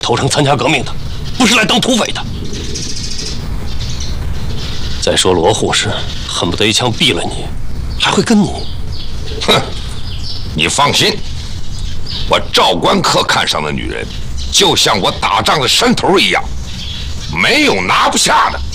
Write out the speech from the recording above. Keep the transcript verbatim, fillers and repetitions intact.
投诚参加革命的，不是来当土匪的。再说罗护士，恨不得一枪毙了你，还会跟你？ 哼，你放心，我赵官客看上的女人，就像我打仗的山头一样，没有拿不下的。